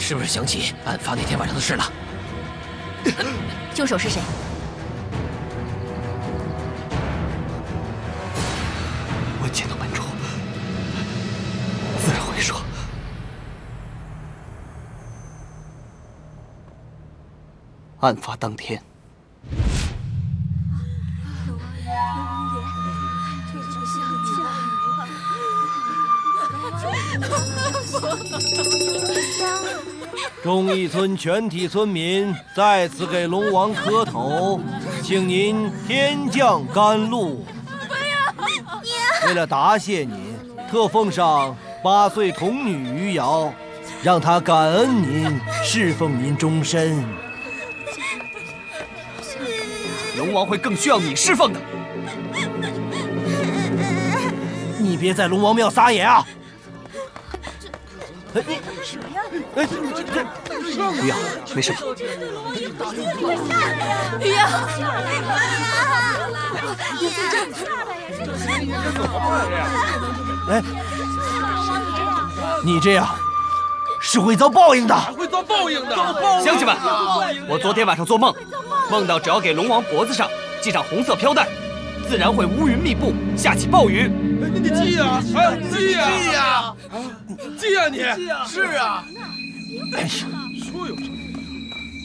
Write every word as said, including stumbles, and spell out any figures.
是不是想起案发那天晚上的事了？ 凶手是谁？ 我见到门主，自然会说。案发当天。 忠义村全体村民在此给龙王磕头，请您天降甘露。为了答谢您，特奉上八岁童女余瑶，让她感恩您，侍奉您终身。 龙王会更需要你侍奉的。 你别在龙王庙撒野啊！ 哎，你哎，这余瑶，没事吧？ 余瑶， 哎，你这样是会遭报应的， 会遭报应的。 乡亲们，我昨天晚上做梦，梦到只要给龙王脖子上系上红色飘带，自然会乌云密布，下起暴雨。 你系呀，哎，系呀，系呀，系呀，你是啊。 哎呀， 说有什么？